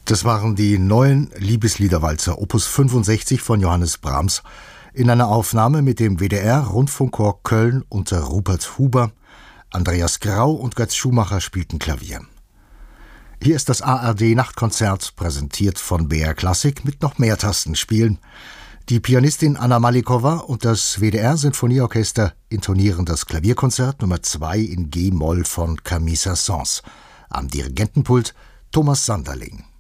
Das waren die neuen Liebesliederwalzer Opus 65 von Johannes Brahms in einer Aufnahme mit dem WDR-Rundfunkchor Köln unter Rupert Huber. Andreas Grau und Götz Schumacher spielten Klavier. Hier ist das ARD-Nachtkonzert, präsentiert von BR Klassik mit noch mehr Tastenspielen. Die Pianistin Anna Malikowa und das WDR-Sinfonieorchester intonieren das Klavierkonzert Nummer 2 in G-Moll von Camille Saint-Saëns. Am Dirigentenpult Thomas Sanderling.